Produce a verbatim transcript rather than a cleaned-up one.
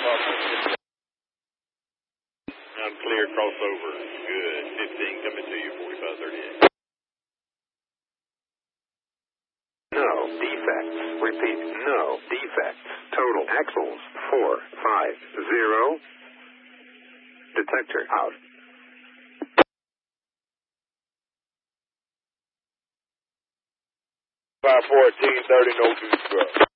I'm clear, crossover. Good. fifteen coming to you, forty-five thirty-eight. No defects. Repeat, no defects. Total axles, four five zero. Detector out. five fourteen, thirty, no two twelve.